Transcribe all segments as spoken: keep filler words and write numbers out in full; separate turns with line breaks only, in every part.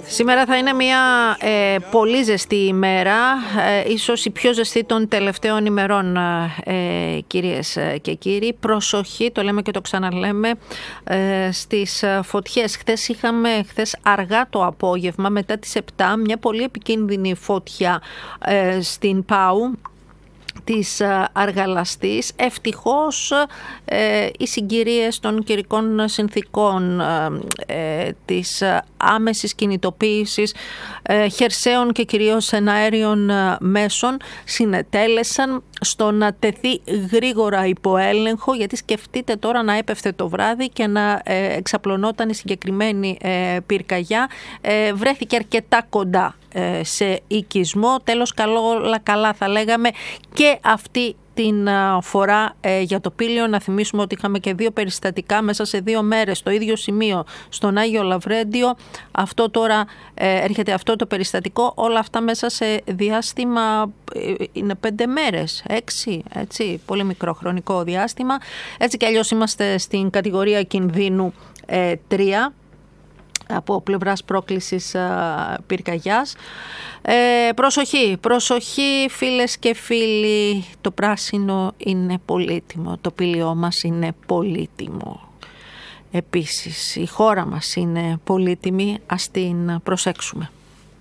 Σήμερα θα είναι μια ε, πολύ ζεστή ημέρα, ε, ίσως η πιο ζεστή των τελευταίων ημερών, ε, κυρίες και κύριοι. Προσοχή, το λέμε και το ξαναλέμε, ε, στις φωτιές. Χθες είχαμε, χθες αργά το απόγευμα, μετά τις επτά, μια πολύ επικίνδυνη φωτιά ε, στην Πάου της Αργαλαστής. Ευτυχώς ε, οι συγκυρίες των καιρικών συνθήκων, ε, της άμεσης κινητοποίησης ε, χερσαίων και κυρίως εναέριων μέσων συνετέλεσαν στο να τεθεί γρήγορα υπό έλεγχο, γιατί σκεφτείτε τώρα να έπεφτε το βράδυ και να ε, εξαπλωνόταν η συγκεκριμένη ε, πυρκαγιά. Ε, βρέθηκε αρκετά κοντά ε, σε οικισμό. Τέλος, καλά, καλά θα λέγαμε και αυτή την φορά ε, για το Πήλιο. Να θυμίσουμε ότι είχαμε και δύο περιστατικά μέσα σε δύο μέρες στο ίδιο σημείο, στον Άγιο Λαβρέντιο. Αυτό τώρα ε, έρχεται αυτό το περιστατικό, όλα αυτά μέσα σε διάστημα ε, είναι πέντε μέρες, έξι, έτσι, πολύ μικρό χρονικό διάστημα. Έτσι κι αλλιώς είμαστε στην κατηγορία κινδύνου ε, τρία. Από πλευράς πρόκλησης α, πυρκαγιάς. Ε, προσοχή, προσοχή φίλες και φίλοι, το πράσινο είναι πολύτιμο, το Πήλιό μας είναι πολύτιμο. Επίσης η χώρα μας είναι πολύτιμη, ας την προσέξουμε.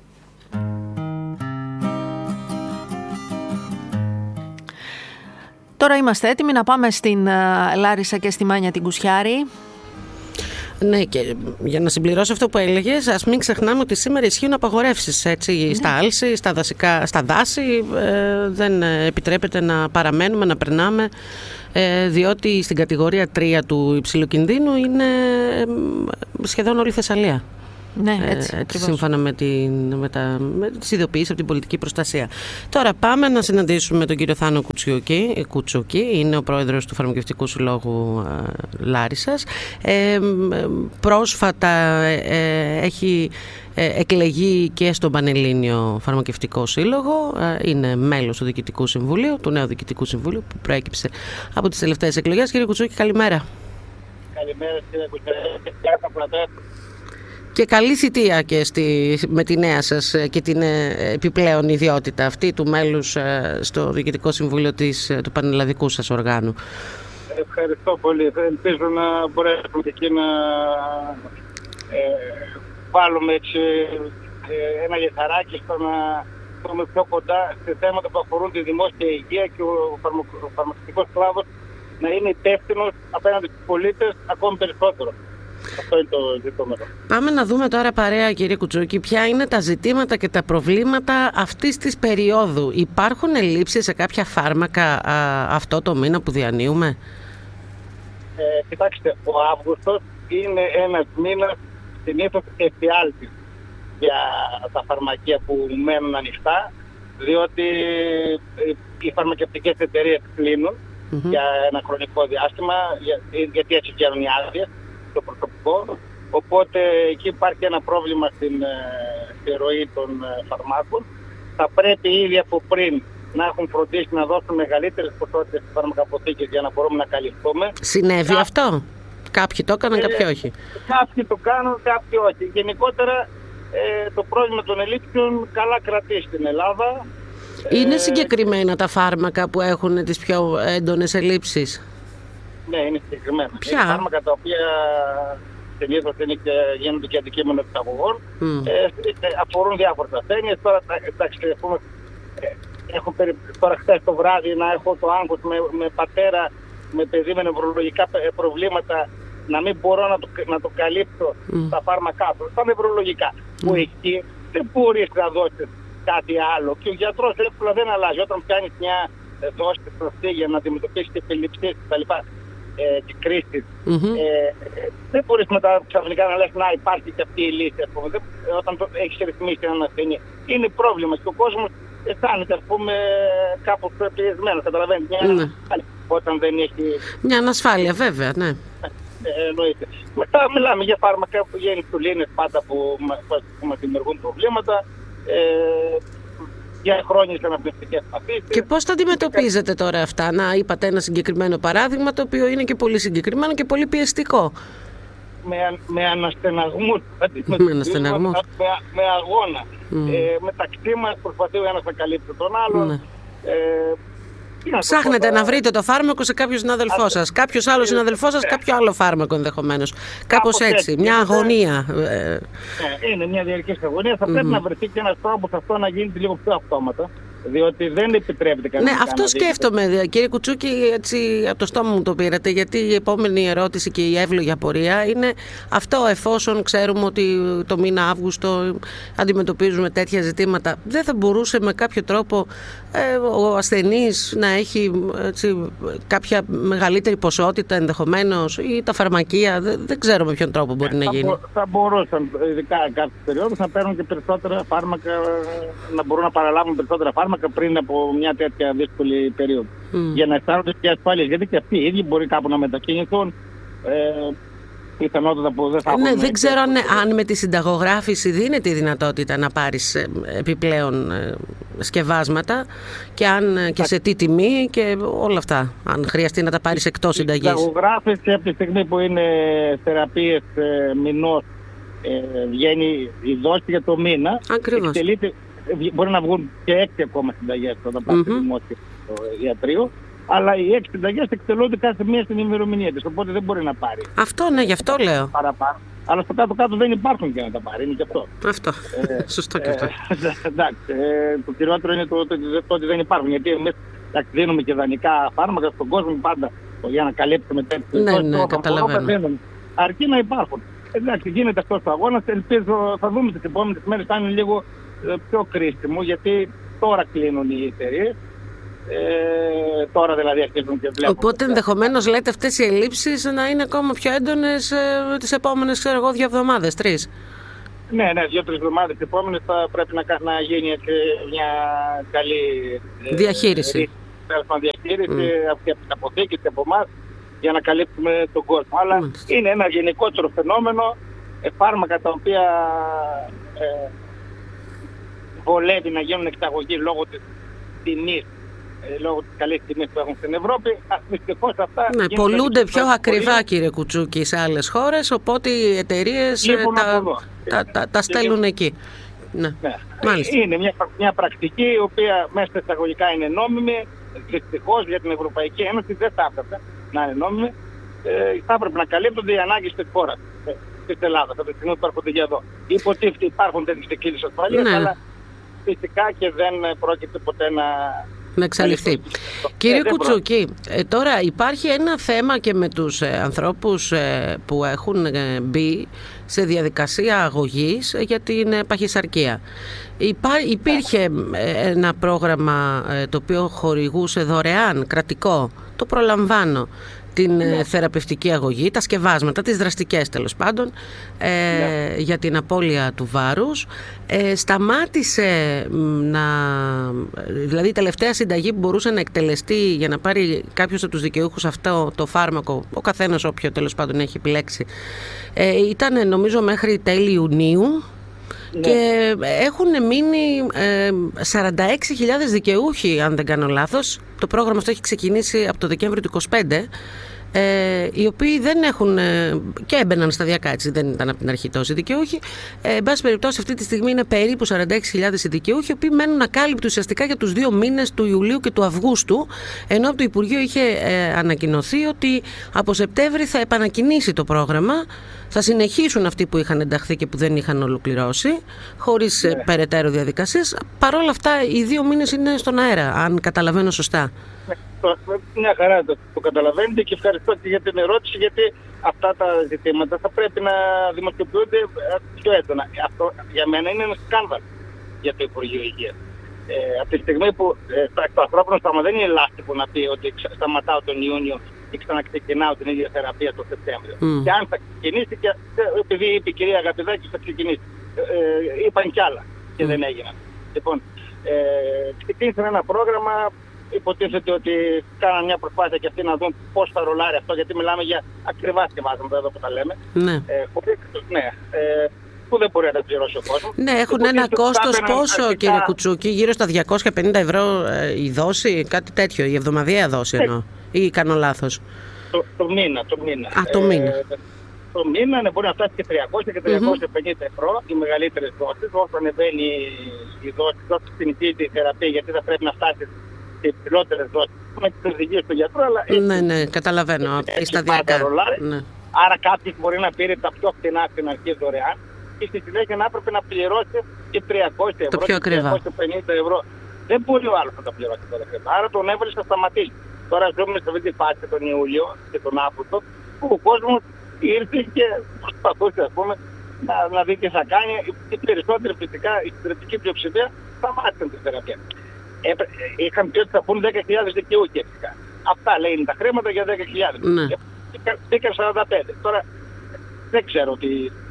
Τώρα είμαστε έτοιμοι να πάμε στην α, Λάρισα και στη Μάνια την Κουσιάρη.
Ναι, και για να συμπληρώσω αυτό που έλεγες, ας μην ξεχνάμε ότι σήμερα ισχύουν απαγορεύσεις, έτσι, ναι. Στα άλση, στα, δασικά, στα δάση ε, δεν επιτρέπεται να παραμένουμε, να περνάμε, ε, διότι στην κατηγορία τρία του υψηλού κινδύνου είναι ε, σχεδόν όλη η Θεσσαλία.
Ναι, έτσι,
ε, έτσι, σύμφωνα με, την, με, τα, με τις ειδοποιήσεις από την πολιτική προστασία. Τώρα πάμε να συναντήσουμε τον κύριο Θάνο Κουτσούκη. Κουτσούκη είναι ο πρόεδρος του Φαρμακευτικού Συλλόγου ε, Λάρισσας. Ε, πρόσφατα ε, έχει ε, εκλεγεί και στον Πανελλήνιο Φαρμακευτικό Σύλλογο. Ε, είναι μέλος του Διοικητικού Συμβουλίου, του νέου Διοικητικού Συμβουλίου που προέκυψε από τις τελευταίες εκλογές. Κύριε Κουτσούκη, καλημέρα.
Καλημέρα κύριε Κουτσούκη.
Και καλή θητεία και στη, με τη νέα σας και την επιπλέον ιδιότητα αυτή του μέλους στο Διοικητικό Συμβούλιο της, του πανελλαδικού σας οργάνου.
Ευχαριστώ πολύ. Ελπίζω να μπορέσουμε και εκεί να ε, βάλουμε έτσι, ε, ένα λιθαράκι στο να δούμε πιο κοντά σε θέματα που αφορούν τη δημόσια υγεία και ο, φαρμακ, ο φαρμακευτικός κλάδος να είναι υπεύθυνος απέναντι στους πολίτες ακόμη περισσότερο. Αυτό είναι το ζητούμενο.
Πάμε να δούμε τώρα παρέα, κύριε Κουτσούκη, ποια είναι τα ζητήματα και τα προβλήματα αυτής της περίοδου. Υπάρχουν ελλείψεις σε κάποια φάρμακα α, αυτό το μήνα που διανύουμε?
Ε, κοιτάξτε, ο Αύγουστος είναι ένας μήνας συνήθως εφιάλτης για τα φαρμακεία που μένουν ανοιχτά, διότι οι φαρμακευτικές εταιρείες κλείνουν mm-hmm. για ένα χρονικό διάστημα, για, γιατί έτσι βγαίνουν οι άδειες. Το προσωπικό, οπότε εκεί υπάρχει ένα πρόβλημα στην, στη ροή των φαρμάκων. Θα πρέπει ήδη από πριν να έχουν φροντίσει να δώσουν μεγαλύτερες ποσότητες στις φαρμακαποθήκες για να μπορούμε να καλυφθούμε.
Συνέβη Κά... αυτό? Κάποιοι το έκαναν, ε, κάποιοι όχι.
Κάποιοι το κάνουν, κάποιοι όχι. Γενικότερα ε, το πρόβλημα των ελλείψεων καλά κρατεί στην Ελλάδα.
Είναι ε, συγκεκριμένα τα φάρμακα που έχουν τις πιο έντονες ελλείψεις?
Ναι, είναι συγκεκριμένα.
Ποια?
Είναι φάρμακα τα οποία συνήθως γίνονται και αντικείμενο εξαγωγών. Mm. Ε, αφορούν διάφορες ασθένειες. Τώρα, εντάξει, έχουμε, ε, έχω περι... τώρα χθες το βράδυ να έχω το άγχος με, με πατέρα, με παιδί με νευρολογικά προβλήματα, να μην μπορώ να το, να το καλύψω mm. στα φάρμακά του, στα νευρολογικά. Mm. Που εκεί δεν μπορείς να δώσεις κάτι άλλο. Και ο γιατρός εύκολα δεν αλλάζει. Όταν πιάνεις μια δόση σωστή για να αντιμετωπίσεις τις επιληψίες κτλ. Ε, και κρίσης. Mm-hmm. Ε, δεν μπορείς μετά ξαφνικά να λες να υπάρχει και αυτή η λύση, ας πούμε. Δεν, όταν το έχεις ρυθμίσει έναν ασθενή. Είναι πρόβλημα και ο κόσμος αισθάνεται, ας πούμε, κάπως πιεσμένος. Καταλαβαίνεις, μια mm-hmm. ανασφάλεια όταν δεν έχει...
Μια ανασφάλεια, βέβαια, ναι.
Ε, εννοείται. Μετά μιλάμε για φάρμακα που γίνει τουλίνες πάντα που μας δημιουργούν προβλήματα. Ε, για χρόνιες αναπνευστικές παθήσεις.
Και πώς τα αντιμετωπίζετε τώρα αυτά? Να είπατε ένα συγκεκριμένο παράδειγμα, το οποίο είναι και πολύ συγκεκριμένο και πολύ πιεστικό.
με, με αναστεναγμούς.
Με αναστεναγμούς.
Με, με αγώνα. Mm. Ε, μεταξύ μας προσπαθεί ο ένας να καλύψει τον άλλον. Mm. Ε,
Ψάχνετε να βρείτε το φάρμακο σε κάποιο συναδελφό σας. Κάποιος άλλος συναδελφός σας, κάποιο άλλο φάρμακο ενδεχομένως. Κάπως έτσι, μια αγωνία.
Ναι, είναι μια διαρκής αγωνία. Θα πρέπει να βρεθεί και ένας τρόπος αυτό να γίνεται λίγο πιο αυτόματα. Διότι δεν επιτρέπεται κανένα.
Ναι, αυτό σκέφτομαι, κύριε Κουτσούκη, έτσι από το στόμα μου το πήρατε, γιατί η επόμενη ερώτηση και η εύλογη απορία είναι αυτό, εφόσον ξέρουμε ότι το μήνα Αύγουστο αντιμετωπίζουμε τέτοια ζητήματα, δεν θα μπορούσε με κάποιο τρόπο ε, ο ασθενής να έχει έτσι, κάποια μεγαλύτερη ποσότητα ενδεχομένως ή τα φαρμακεία, δεν, δεν ξέρω με ποιον τρόπο μπορεί
ε,
να γίνει.
Θα, θα μπορούσαν, ειδικά κάποιες περιόδους, να παίρνουν και περισσότερα φάρμακα, να μπορούν να παραλάβουν περισσότερα φάρμακα πριν από μια τέτοια δύσκολη περίοδο. Mm. Για να αισθάνονται και ασφάλειες. Γιατί και αυτοί οι ίδιοι μπορεί κάπου να μετακινηθούν. Ε, πιθανότατα που δεν θα έχουν.
Ναι, δεν ξέρω αν, αν με τη συνταγογράφηση δίνεται η δυνατότητα να πάρεις επιπλέον σκευάσματα και, αν, και σε τι τιμή και όλα αυτά. Αν χρειαστεί να τα πάρεις εκτός συνταγής. Η
συνταγογράφηση από τη στιγμή που είναι θεραπείες ε, μηνός ε, βγαίνει η δόση για το μήνα.
Ακριβώς.
Εκτελείται, μπορεί να βγουν και έξι ακόμα συνταγές όταν πάει στο δημόσιο ιατρείο, αλλά οι έξι συνταγές εκτελούνται κάθε μία στην ημερομηνία της, οπότε δεν μπορεί να πάρει.
Αυτό, ναι, γι' αυτό λέω.
Παραπάνω. Αλλά στο κάτω-κάτω δεν υπάρχουν και να τα πάρει, είναι και αυτό.
Αυτό. Ε, Σωστό και αυτό.
Ε, εντάξει, ε, το κυριότερο είναι το, το, το ότι δεν υπάρχουν, γιατί εμείς δίνουμε και δανεικά φάρμακα στον κόσμο πάντα για να καλύψουμε τέτοιες.
Ναι, ναι, καταλαβαίνω.
Αρκεί να υπάρχουν. Εντάξει, γίνεται αυτός ο αγώνας, ελπίζω θα δούμε τις επόμενες μέρες, θα είναι λίγο πιο κρίσιμο, γιατί τώρα κλείνουν οι εταιρείες, ε, τώρα δηλαδή αρχίζουν και βλέπουν.
Οπότε ενδεχομένως λέτε αυτές οι ελλείψεις να είναι ακόμα πιο έντονες ε, τις επόμενες, ξέρω εγώ, δύο εβδομάδες, τρεις.
Ναι, ναι, δύο-τρεις εβδομάδες τις επόμενες θα πρέπει να, να γίνει μια καλή
διαχείριση,
ε, διαχείριση mm. από την αποθήκη και από εμάς για να καλύψουμε τον κόσμο. Αλλά mm. είναι ένα γενικότερο φαινόμενο, ε, φάρμακα τα οποία ε, βολεύει να γίνουν εξαγωγή λόγω της τιμής, λόγω της καλής τιμής που έχουν στην Ευρώπη. Δυστυχώς αυτά
ναι, πολλούνται πιο ακριβά πολύ, κύριε Κουτσούκη, σε άλλες χώρες, οπότε οι εταιρείες τα, τα, τα, τα στέλνουν εκεί. Ναι.
Ναι. Είναι μια, μια πρακτική η οποία μέσα εισαγωγικά είναι νόμιμη. Δυστυχώς για την Ευρωπαϊκή Ένωση δεν θα έπρεπε να είναι νόμιμη. Ε, θα έπρεπε να καλύπτονται οι ανάγκες της χώρας, ε, της Ελλάδας, από τη στιγμή που έρχονται για εδώ. Υποτίθεται υπάρχουν τέτοιες δικλείδες ασφαλείας, ναι. αλλά φυσικά και δεν πρόκειται ποτέ να...
να εξαλειφθεί. Κύριε ε, Κουτσούκη, ε, τώρα υπάρχει ένα θέμα και με τους ε, ανθρώπους ε, που έχουν ε, μπει σε διαδικασία αγωγής ε, για την ε, παχυσαρκία. Υπά, υπήρχε ε, ένα πρόγραμμα ε, το οποίο χορηγούσε δωρεάν, κρατικό, το προλαμβάνω, την ναι. θεραπευτική αγωγή, τα σκευάσματα, τις δραστικές τέλος πάντων, ε, ναι. για την απώλεια του βάρους. Ε, σταμάτησε να... Δηλαδή η τελευταία συνταγή που μπορούσε να εκτελεστεί για να πάρει κάποιος από τους δικαιούχους αυτό το φάρμακο, ο καθένας όποιο τέλος πάντων έχει επιλέξει, ε, ήταν νομίζω μέχρι τέλη Ιουνίου. Ναι. Και έχουν μείνει ε, σαράντα έξι χιλιάδες δικαιούχοι, αν δεν κάνω λάθος. Το πρόγραμμα αυτό έχει ξεκινήσει από το Δεκέμβριο του είκοσι πέντε, ε, οι οποίοι δεν έχουν ε, και έμπαιναν σταδιακά, έτσι, δεν ήταν από την αρχή τόσοι δικαιούχοι. Ε, εν πάση περιπτώσει, αυτή τη στιγμή είναι περίπου σαράντα έξι χιλιάδες οι δικαιούχοι, οι οποίοι μένουν ακάλυπτοι ουσιαστικά για τους δύο μήνες του Ιουλίου και του Αυγούστου, ενώ από το Υπουργείο είχε ε, ανακοινωθεί ότι από Σεπτέμβρη θα επανακινήσει το πρόγραμμα. Θα συνεχίσουν αυτοί που είχαν ενταχθεί και που δεν είχαν ολοκληρώσει, χωρίς ναι. περαιτέρω διαδικασίες. Παρ' όλα αυτά, οι δύο μήνες είναι στον αέρα, αν καταλαβαίνω σωστά.
Ναι, το, μια χαρά το, το καταλαβαίνετε και ευχαριστώ και για την ερώτηση, γιατί αυτά τα ζητήματα θα πρέπει να δημοσιοποιούνται πιο έντονα. Αυτό για μένα είναι ένα σκάνδαλο για το Υπουργείο Υγείας. Ε, από τη στιγμή που ε, το ανθρώπινο στόμα δεν είναι λάστιχο να πει ότι σταματάω τον Ιούνιο και ξαναξεκινάω την ίδια θεραπεία το Σεπτέμβριο. Mm. Και αν θα ξεκινήσει, και, επειδή είπε η κυρία Αγαπηδάκη θα ξεκινήσει, ε, ε, είπαν κι άλλα και mm. δεν έγιναν. Λοιπόν, ε, ξεκίνησαν ένα πρόγραμμα, υποτίθεται ότι κάναν μια προσπάθεια και αυτοί να δουν πώς θα ρολάρει αυτό, γιατί μιλάμε για ακριβά σκευάσματα εδώ που τα λέμε.
Ναι.
Ε, χωρίς, ναι ε, που δεν μπορεί να τα πληρώσει ο κόσμος.
Ναι, έχουν ένα κόστος πόσο, αρχικά... κύριε Κουτσούκη, γύρω στα διακόσια πενήντα ευρώ ε, η δόση, κάτι τέτοιο, η εβδομαδιαία δόση εννοώ. Ή κάνω λάθος?
Το, το μήνα, το μήνα.
Α, το μήνα. Ε,
το μήνα ναι, μπορεί να φτάσει και τριακόσια και τριακόσια πενήντα mm-hmm. ευρώ οι μεγαλύτερες δόσεις. Όσο ανεβαίνει η δόση, δόση στην υπήρχη θεραπεία, γιατί θα πρέπει να φτάσει σε υψηλότερες δόσεις. Με τις οδηγίες του γιατρού, αλλά.
Ναι, ναι, καταλαβαίνω. Σταδιακά.
Ναι. Άρα κάποιος μπορεί να πήρε τα πιο φθηνά στην αρχή δωρεάν και στη συνέχεια να έπρεπε να πληρώσει και τριακόσια ευρώ και τριακόσια πενήντα ευρώ. Δεν μπορεί ο άλλος να τα πληρώσει τώρα. Άρα τον έβαλε να σταματήσει. Τώρα ζούμε σε αυτή τη φάση τον Ιούλιο και τον Αύγουστο που ο κόσμος ήρθε και προσπαθούσε ας πούμε, να, να δει τι θα κάνει. Οι περισσότεροι φυσικά, η συντριπτική πλειοψηφία σταμάτησαν τη θεραπεία. Ε, είχαν πει ότι θα πούν δέκα χιλιάδες δικαιούχοι φυσικά. Αυτά λέει είναι τα χρήματα για δέκα χιλιάδες.
Ναι.
Μπήκαν σαράντα πέντε. Τώρα δεν ξέρω τι.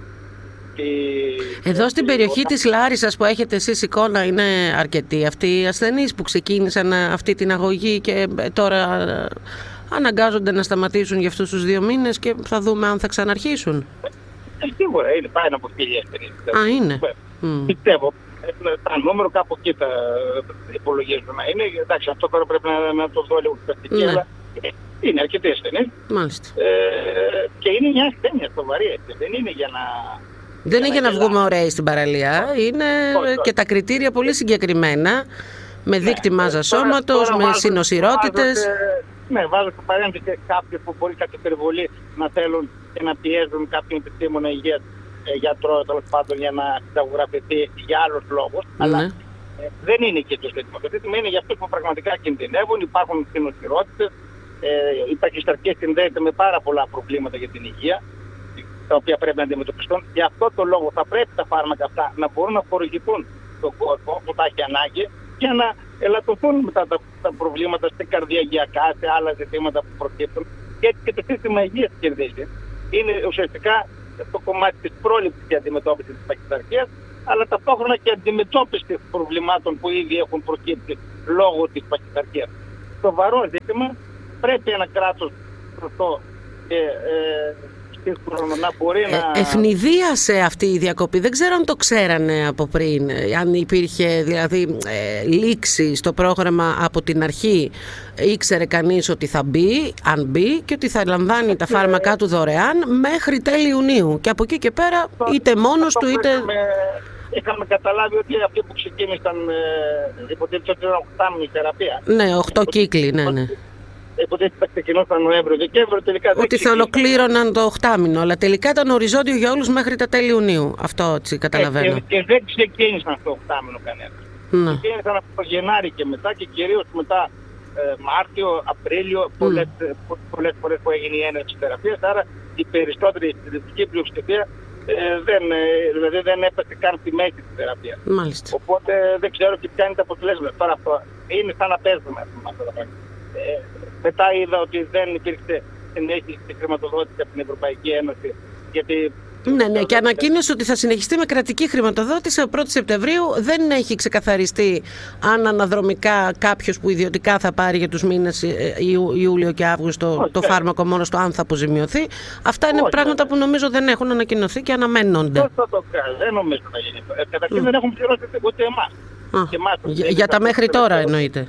Εδώ στην περιοχή της Λάρισσας που έχετε εσείς εικόνα είναι αρκετοί αυτοί οι ασθενείς που ξεκίνησαν αυτή την αγωγή και τώρα αναγκάζονται να σταματήσουν για αυτούς τους δύο μήνες και θα δούμε αν θα ξαναρχίσουν.
Ε, σίγουρα είναι πάνω από χίλια ασθενείς.
Α, είναι.
Mm. Πιστεύω. Τα νούμερο κάπου εκεί θα υπολογίζουν να είναι. Εντάξει, αυτό τώρα πρέπει να, να το δω λίγο στατική, ναι. Αλλά είναι αρκετοί ασθενείς.
Μάλιστα.
Ε, και είναι μια ασθένεια σοβαρή. Δεν είναι για να...
Δεν είναι για να βγούμε ωραίοι στην παραλία, είναι όχι, και τα κριτήρια πολύ συγκεκριμένα, με δείκτη ναι, μάζα σώματος, με συνοσυρότητες.
Ναι, βάζω στο παρένθεση κάποιοι που μπορεί κάτι υπερβολή να θέλουν και να πιέζουν κάποιον επιστήμονα υγείας, ε, γιατρό τέλος πάντων για να συνταγογραφηθεί για άλλους λόγους. Ναι. Αλλά ε, δεν είναι εκεί το ζήτημα. Το ζήτημα είναι για αυτούς που πραγματικά κινδυνεύουν, υπάρχουν συνοσυρότητες, ε, η παχυσαρκία συνδέεται με πάρα πολλά προβλήματα για την υγεία, τα οποία πρέπει να αντιμετωπιστούν. Γι' αυτό το λόγο θα πρέπει τα φάρμακα αυτά να μπορούν να χορηγηθούν στον κόσμο που τα έχει ανάγκη για να ελαττωθούν μετά τα, τα προβλήματα σε καρδιαγιακά, σε άλλα ζητήματα που προκύπτουν. Και έτσι και το σύστημα υγείας κερδίζει. Είναι ουσιαστικά το κομμάτι της πρόληψης και αντιμετώπισης της παχυσαρκίας, αλλά ταυτόχρονα και αντιμετώπιση προβλημάτων που ήδη έχουν προκύψει λόγω της παχυσαρκίας. Σοβαρό ζήτημα, πρέπει ένα κράτος σωστό και ε, να μπορεί να...
Ε, ευνηδίασε αυτή η διακοπή. Δεν ξέρω αν το ξέρανε από πριν, αν υπήρχε δηλαδή ε, λήξη στο πρόγραμμα από την αρχή. Ήξερε κανείς ότι θα μπει, αν μπει, και ότι θα λαμβάνει τα φάρμακά του δωρεάν μέχρι τέλη Ιουνίου. Και από εκεί και πέρα είτε μόνος του είτε...
Είχαμε, είχαμε καταλάβει ότι αυτοί που ξεκίνησαν ε, υποτίθεται ότι ήταν οκτάμινη θεραπεία.
Ναι, οχτώ κύκλοι, ναι, ναι.
Υποτίθεται θα ξεκινούσαν Νοέμβριο-Δεκέμβριο, τελικά δεν
ότι θα ολοκλήρωναν το οχτάμινο, αλλά τελικά ήταν οριζόντιο για όλους μέχρι τα τέλη Ιουνίου. Αυτό έτσι καταλαβαίνω.
Ε, και, και δεν ξεκίνησαν στο οχτάμινο κανένα. Mm. Ξεκίνησαν από το Γενάρη και μετά και κυρίως μετά ε, Μάρτιο, Απρίλιο, πολλές, mm. πολλές φορές που έγινε η έναρξη θεραπείας. Άρα η περισσότερη συντριπτική πλειοψηφία ε, δεν, ε, δηλαδή δεν έπεσε καν στη μέση της θεραπείας.
Μάλιστα.
Οπότε δεν ξέρω και ποια είναι τα αποτελέσματα. Τώρα αυτό είναι σαν να παίζουμε αυτά τα πράγματα. Ε, μετά είδα ότι δεν υπήρξε συνέχιση στη χρηματοδότηση από την Ευρωπαϊκή Ένωση. Γιατί
ναι, ναι, και ανακοίνωσε ότι θα συνεχιστεί με κρατική χρηματοδότηση από πρώτη Σεπτεμβρίου. Δεν έχει ξεκαθαριστεί αν αναδρομικά κάποιος που ιδιωτικά θα πάρει για τους μήνες Ιούλιο και Αύγουστο όχι, το φάρμακο μόνο στο αν θα αποζημιωθεί. Αυτά είναι όχι, πράγματα όχι. που νομίζω δεν έχουν ανακοινωθεί και αναμένονται.
Πώς θα το κάνει, δεν νομίζω να γίνει. Καταρχήν mm. δεν έχουν πληρώσει ούτε εμάς.
Ah. εμάς για, για τα μέχρι τώρα εννοείται.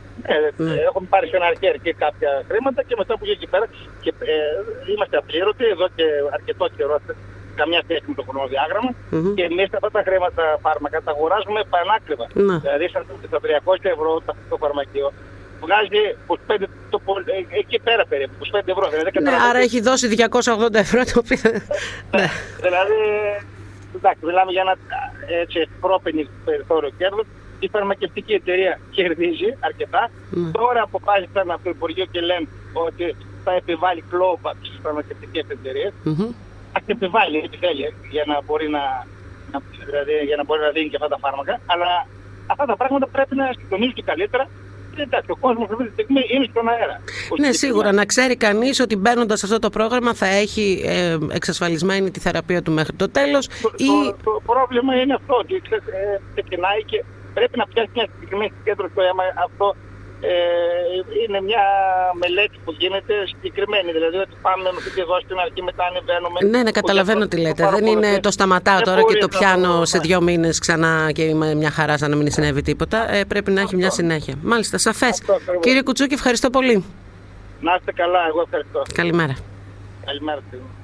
Ναι, mm. έχουμε πάρει σε ένα αρχή κάποια χρήματα και μετά που βγήκε εκεί πέρα και, ε, είμαστε απλήρωτοι εδώ και αρκετό καιρό, καμιά σχέση με το χρονοδιάγραμμα mm-hmm. και εμείς αυτά τα χρήματα φάρμακα τα αγοράζουμε πανάκριβα. Mm. Δηλαδή στα τριακόσια ευρώ το φαρμακείο βγάζει είκοσι πέντε, το, ε, εκεί πέρα περίπου, είκοσι πέντε ευρώ. Δηλαδή,
ναι, άρα έχει δώσει διακόσια ογδόντα ευρώ το οποίο...
ναι. Δηλαδή, εντάξει, μιλάμε για ένα έτσι πρόπενη περιθώριο κέρδος. Η φαρμακευτική εταιρεία κερδίζει αρκετά. Mm. Τώρα αποφάσισαν από το Υπουργείο και λένε ότι θα επιβάλλει clawback στις φαρμακευτικές εταιρείες. Mm-hmm. Ας επιβάλλει ό,τι θέλει για να μπορεί να, να, δηλαδή, για να μπορεί να δίνει και αυτά τα φάρμακα. Αλλά αυτά τα πράγματα πρέπει να συντονίζουν και καλύτερα. Εντάξει, ο κόσμος αυτή τη στιγμή είναι στον αέρα.
Ναι, σίγουρα. Να ξέρει κανείς ότι μπαίνοντας σε αυτό το πρόγραμμα θα έχει ε, εξασφαλισμένη τη θεραπεία του μέχρι το τέλος.
Το, ή... το, το πρόβλημα είναι αυτό, ότι ξεκινάει και πρέπει να πιάσει μια συγκεκριμένη συγκέντρωση στο αίμα. Αυτό ε, είναι μια μελέτη που γίνεται συγκεκριμένη. Δηλαδή ότι πάμε με αυτή τη δόση στην αρχή, μετά ανεβαίνουμε.
Ναι, ναι, καταλαβαίνω τι λέτε. Δεν είναι το σταματάω τώρα και το πιάνω σε δύο μήνες ξανά και είμαι μια χαρά σαν να μην συνέβη τίποτα. Ε, πρέπει να έχει μια συνέχεια. Μάλιστα, σαφές. Κύριε Κουτσούκη, ευχαριστώ πολύ.
Να είστε καλά, εγώ ευχαριστώ.
Καλημέρα.
Καλημέρα.